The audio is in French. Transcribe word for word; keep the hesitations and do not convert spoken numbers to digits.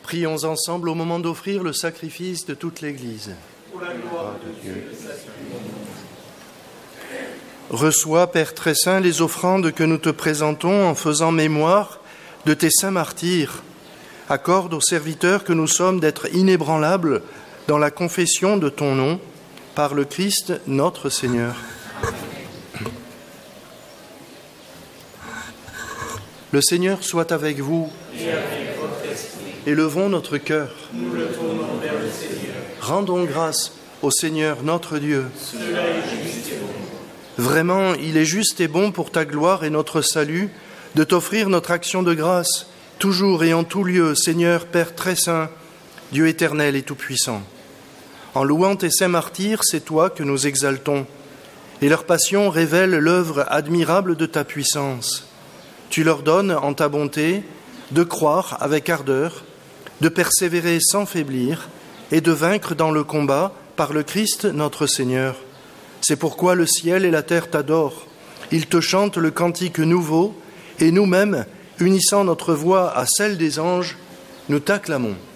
Prions ensemble au moment d'offrir le sacrifice de toute l'Église. Pour la gloire de Dieu et sa Reçois, Père très saint, les offrandes que nous te présentons en faisant mémoire de tes saints martyrs. Accorde aux serviteurs que nous sommes d'être inébranlables dans la confession de ton nom, par le Christ notre Seigneur. Le Seigneur soit avec vous. Et avec votre esprit. Élevons notre cœur. Nous le tournons vers le Seigneur. Rendons grâce au Seigneur notre Dieu. Cela est juste et bon. Vraiment, il est juste et bon pour ta gloire et notre salut de t'offrir notre action de grâce, toujours et en tout lieu, Seigneur, Père très saint, Dieu éternel et tout-puissant. En louant tes saints martyrs, c'est toi que nous exaltons, et leur passion révèle l'œuvre admirable de ta puissance. Tu leur donnes, en ta bonté, de croire avec ardeur, de persévérer sans faiblir, et de vaincre dans le combat par le Christ notre Seigneur. C'est pourquoi le ciel et la terre t'adorent. Ils te chantent le cantique nouveau, et nous-mêmes, unissant notre voix à celle des anges, nous t'acclamons.